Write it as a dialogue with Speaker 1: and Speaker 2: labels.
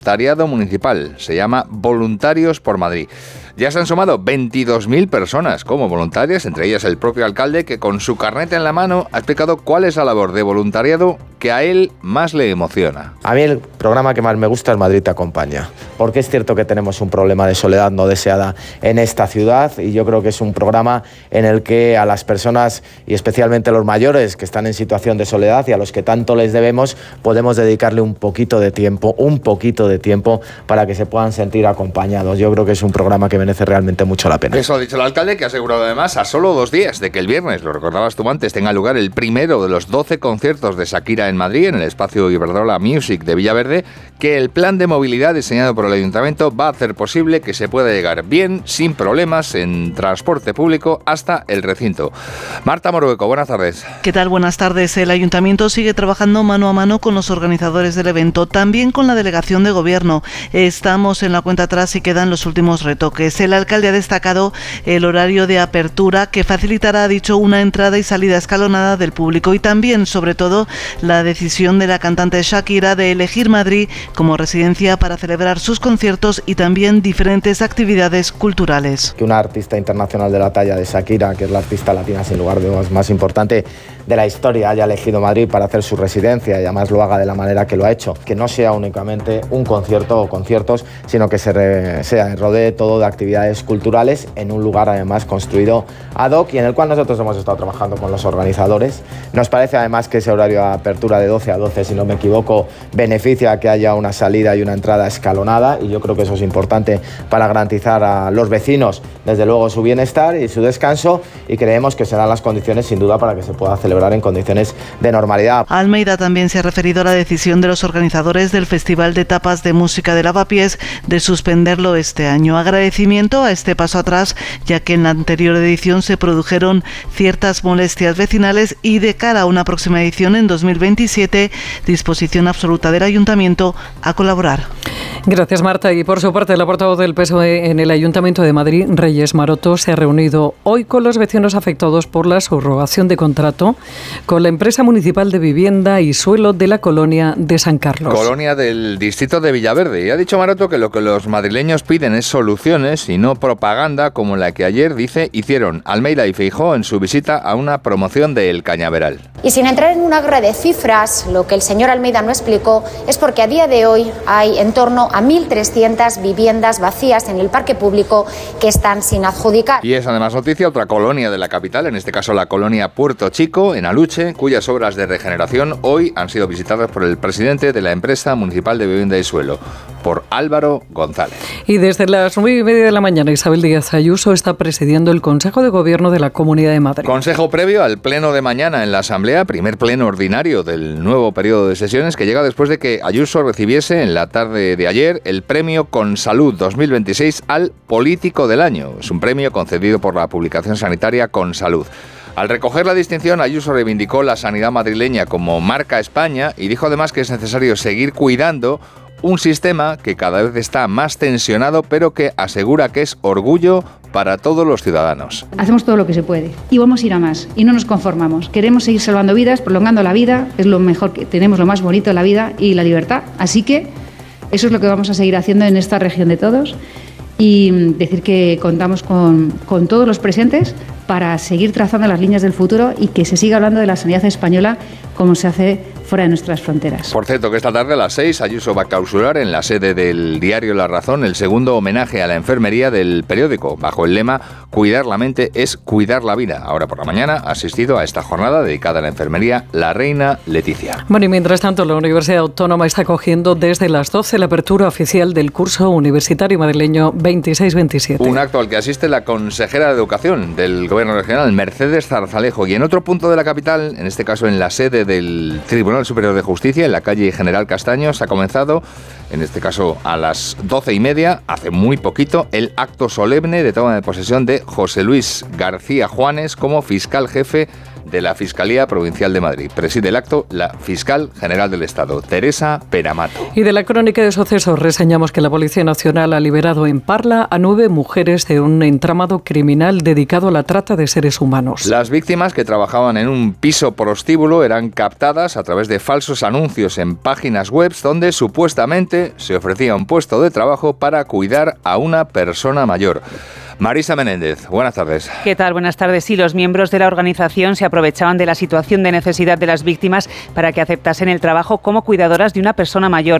Speaker 1: voluntariado municipal. Se llama Voluntarios por Madrid. Ya se han sumado 22.000 personas como voluntarias, entre ellas el propio alcalde, que con su carnet en la mano ha explicado cuál es la labor de voluntariado que a él más le emociona.
Speaker 2: A mí el programa que más me gusta es Madrid te acompaña, porque es cierto que tenemos un problema de soledad no deseada en esta ciudad y yo creo que es un programa en el que a las personas y especialmente a los mayores que están en situación de soledad y a los que tanto les debemos, podemos dedicarle un poquito de tiempo para que se puedan sentir acompañados. Yo creo que es un programa que merece realmente mucho la pena.
Speaker 1: Eso ha dicho el alcalde, que ha asegurado además a solo 2 días de que el viernes, lo recordabas tú antes, tenga lugar el primero de los 12 conciertos de Shakira en Madrid, en el espacio Iberdrola Music de Villaverde, que el plan de movilidad diseñado por el ayuntamiento va a hacer posible que se pueda llegar bien, sin problemas, en transporte público hasta el recinto. Marta Morueco, buenas tardes.
Speaker 3: ¿Qué tal? Buenas tardes. El ayuntamiento sigue trabajando mano a mano con los organizadores del evento, también con la delegación de gobierno. Estamos en la cuenta atrás y quedan los últimos retoques. El alcalde ha destacado el horario de apertura que facilitará, ha dicho, una entrada y salida escalonada del público y también, sobre todo, la decisión de la cantante Shakira de elegir Madrid como residencia para celebrar sus conciertos y también diferentes actividades culturales.
Speaker 2: Que una artista internacional de la talla de Shakira, que es la artista latina sin lugar de dudas más importante de la historia, haya elegido Madrid para hacer su residencia y además lo haga de la manera que lo ha hecho, que no sea únicamente un concierto o conciertos, sino que se rodee todo de actividades culturales en un lugar además construido ad hoc y en el cual nosotros hemos estado trabajando con los organizadores. Nos parece además que ese horario de apertura de 12 a 12, si no me equivoco, beneficia que haya una salida y una entrada escalonada y yo creo que eso es importante para garantizar a los vecinos, desde luego, su bienestar y su descanso y creemos que serán las condiciones sin duda para que se pueda celebrar en condiciones de normalidad.
Speaker 3: Almeida también se ha referido a la decisión de los organizadores del Festival de Tapas de Música de Lavapiés de suspenderlo este año. Agradecimiento a este paso atrás, ya que en la anterior edición se produjeron ciertas molestias vecinales y de cara a una próxima edición en 2027, disposición absoluta del Ayuntamiento a colaborar.
Speaker 4: Gracias, Marta. Y por su parte, el portavoz del PSOE en el Ayuntamiento de Madrid, Reyes Maroto, se ha reunido hoy con los vecinos afectados por la subrogación de contrato con la empresa municipal de vivienda y suelo de la colonia de San Carlos.
Speaker 1: Colonia del distrito de Villaverde. Y ha dicho Maroto que lo que los madrileños piden es soluciones y no propaganda como la que ayer, dice, hicieron Almeida y Feijóo en su visita a una promoción de El Cañaveral.
Speaker 5: Y sin entrar en una guerra de cifras, lo que el señor Almeida no explicó es porque a día de hoy hay en torno a 1.300 viviendas vacías en el parque público que están sin adjudicar.
Speaker 1: Y es además noticia otra colonia de la capital, en este caso la colonia Puerto Chico, en Aluche, cuyas obras de regeneración hoy han sido visitadas por el presidente de la empresa municipal de vivienda y suelo, por Álvaro González.
Speaker 4: Y desde las 9:30 de la mañana, Isabel Díaz Ayuso está presidiendo el Consejo de Gobierno de la Comunidad de Madrid.
Speaker 1: Consejo previo al pleno de mañana en la Asamblea, primer pleno ordinario del nuevo periodo de sesiones, que llega después de que Ayuso recibiese en la tarde de ayer el premio Consalud 2026 al Político del Año. Es un premio concedido por la publicación sanitaria Consalud. Al recoger la distinción, Ayuso reivindicó la sanidad madrileña como marca España y dijo además que es necesario seguir cuidando un sistema que cada vez está más tensionado, pero que asegura que es orgullo para todos los ciudadanos.
Speaker 6: Hacemos todo lo que se puede y vamos a ir a más y no nos conformamos. Queremos seguir salvando vidas, prolongando la vida, es lo mejor que tenemos, lo más bonito de la vida y la libertad. Así que eso es lo que vamos a seguir haciendo en esta región de todos y decir que contamos con todos los presentes para seguir trazando las líneas del futuro y que se siga hablando de la sanidad española como se hace fuera de nuestras fronteras.
Speaker 1: Por cierto, que esta tarde a las 6 Ayuso va a clausurar en la sede del diario La Razón el segundo homenaje a la enfermería del periódico, bajo el lema "Cuidar la mente es cuidar la vida". Ahora por la mañana ha asistido a esta jornada dedicada a la enfermería la reina Leticia.
Speaker 4: Bueno, y mientras tanto, la Universidad Autónoma está acogiendo desde las 12 la apertura oficial del curso universitario madrileño 26-27.
Speaker 1: Un acto al que asiste la consejera de Educación del Gobierno regional, Mercedes Zarzalejo, y en otro punto de la capital, en este caso en la sede del Tribunal Superior de Justicia, en la calle General Castaño, se ha comenzado, en este caso a las 12:30, hace muy poquito, el acto solemne de toma de posesión de José Luis García Juanes como fiscal jefe de la Fiscalía Provincial de Madrid. Preside el acto la fiscal general del Estado, Teresa Peramato.
Speaker 4: Y de la crónica de sucesos reseñamos que la Policía Nacional ha liberado en Parla a 9 mujeres de un entramado criminal dedicado a la trata de seres humanos.
Speaker 1: Las víctimas, que trabajaban en un piso prostíbulo, eran captadas a través de falsos anuncios en páginas web donde supuestamente se ofrecía un puesto de trabajo para cuidar a una persona mayor. Marisa Menéndez, buenas tardes.
Speaker 7: ¿Qué tal? Buenas tardes. Sí, los miembros de la organización se aprovechaban de la situación de necesidad de las víctimas para que aceptasen el trabajo como cuidadoras de una persona mayor.